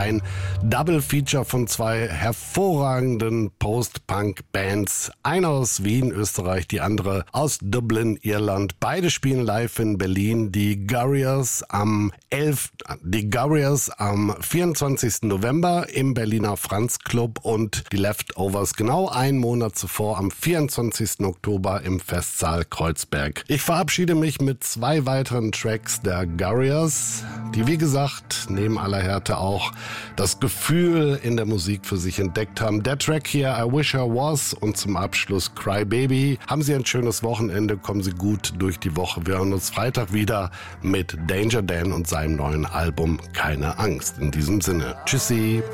Ein Double Feature von zwei hervorragenden Post-Punk-Bands. Eine aus Wien, Österreich, die andere aus Dublin, Irland. Beide spielen live in Berlin. Die Gurriers am 24. November im Berliner Franz Club und die Leftovers genau einen Monat zuvor am 24. Oktober im Festsaal Kreuzberg. Ich verabschiede mich mit 2 weiteren Tracks der Gurriers, die wie gesagt neben aller Härte auch das Gefühl in der Musik für sich entdeckt haben. Der Track hier I Wish I Was und zum Abschluss Cry Baby. Haben Sie ein schönes Wochenende, kommen Sie gut durch die Woche. Wir hören uns Freitag wieder mit Danger Dan und seinem neuen Album Keine Angst. In diesem Sinne, tschüssi.